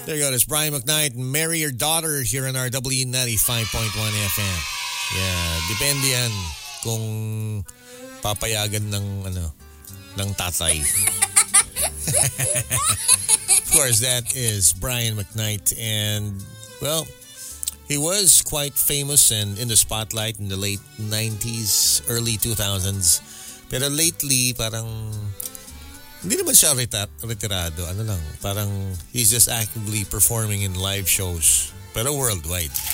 There you go. It's Brian McKnight. Marry your daughter here on our W95.1 FM. Yeah, depende yan kung papayagan ng tatay. Of course, that is Brian McKnight. And, well, he was quite famous and in the spotlight in the late 90s, early 2000s. Pero lately, parang hindi naman siya retirado. Parang he's just actively performing in live shows. Pero worldwide.